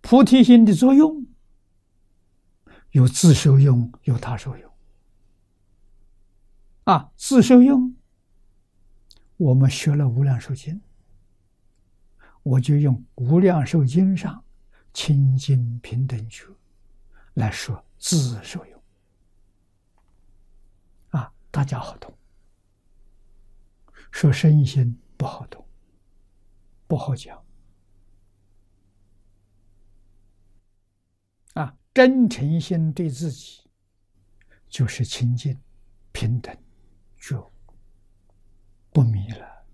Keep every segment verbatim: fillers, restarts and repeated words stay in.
菩提心的作用有自受用，有他受用。啊，自受用，我们学了无量寿经，我就用无量寿经上清净平等觉来说自受用。啊，大家好懂。说身心不好懂，不好讲。啊，真诚心对自己就是清净、平等、觉悟，不迷了。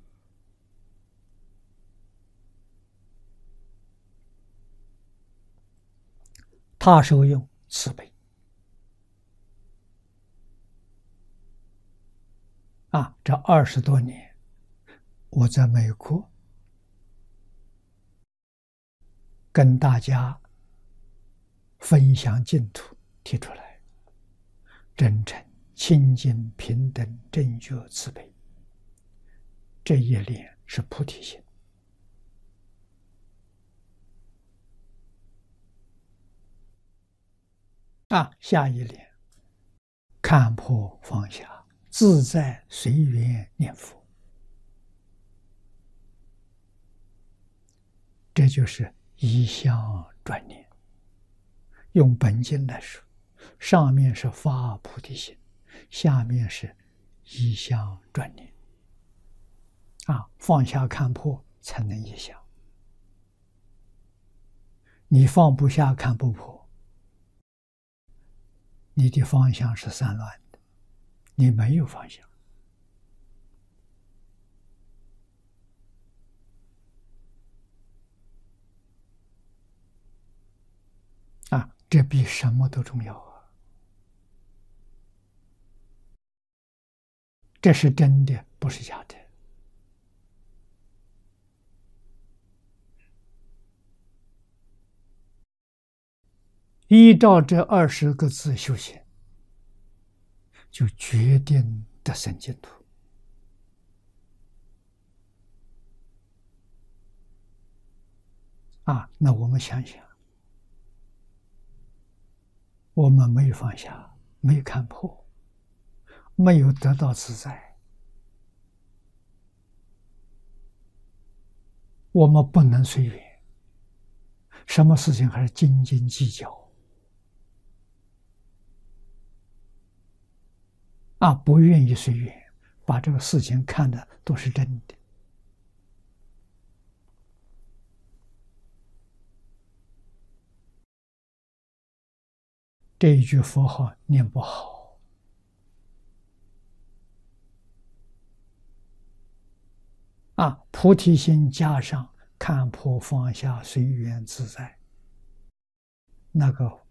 他受用慈悲。啊，这二十多年，我在美国跟大家分享净土提出来，真诚、清净、平等、正觉、慈悲，这一连是菩提心。啊，下一连看破放下，自在随缘念佛，这就是一向转念。用本经来说，上面是发菩提心，下面是一向转念。啊，放下看破才能一向。你放不下看不破，你的方向是散乱的，你没有方向。啊，这比什么都重要啊！这是真的，不是假的。依照这二十个字修行，就决定得生净土。啊，那我们想想，我们没有放下，没有看破，没有得到自在，我们不能随缘，什么事情还是斤斤计较。啊，不愿意随缘，把这个事情看的都是真的。这一句佛号念不好，啊，菩提心加上看破放下随缘自在，那个